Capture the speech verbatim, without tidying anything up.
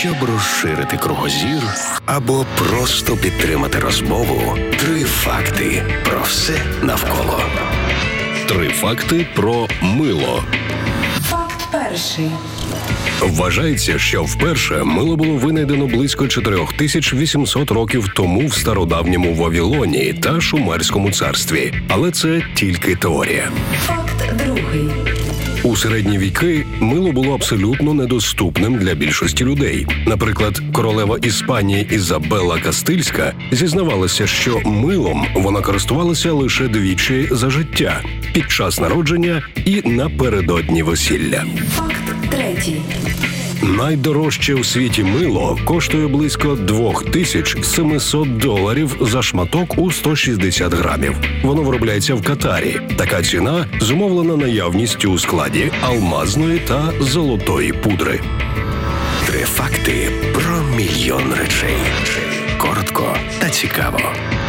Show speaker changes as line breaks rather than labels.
Щоб розширити кругозір або просто підтримати розмову, три факти про все навколо. Три факти про мило.
Факт перший.
Вважається, що вперше мило було винайдено близько чотири тисячі вісімсот років тому в стародавньому Вавилоні та Шумерському царстві. Але це тільки теорія.
Факт другий.
У середні віки мило було абсолютно недоступним для більшості людей. Наприклад, королева Іспанії Ізабелла Кастильська зізнавалася, що милом вона користувалася лише двічі за життя – під час народження і напередодні весілля.
Факт третій.
Найдорожче у світі мило коштує близько дві тисячі сімсот доларів за шматок у сто шістдесят грамів. Воно виробляється в Катарі. Така ціна зумовлена наявністю у складі алмазної та золотої пудри. Три факти про мільйон речей. Коротко та цікаво.